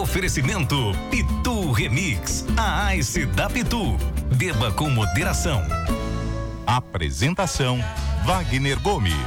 Oferecimento Pitu Remix, a Ice da Pitu. Beba com moderação. Apresentação: Wagner Gomes.